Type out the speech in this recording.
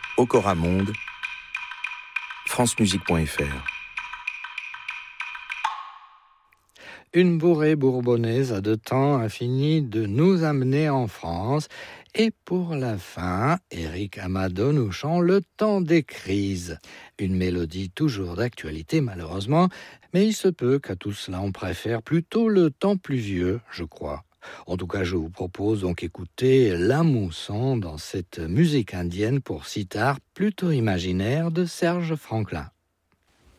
Okora Monde, francemusique.fr. Une bourrée bourbonnaise a de temps a fini de nous amener en France. Et pour la fin, Éric Amadot nous chante Le temps des crises. Une mélodie toujours d'actualité malheureusement, mais il se peut qu'à tout cela on préfère plutôt le temps pluvieux, je crois. En tout cas, je vous propose donc d'écouter La Mousson dans cette musique indienne pour sitar plutôt imaginaire de Serge Franklin.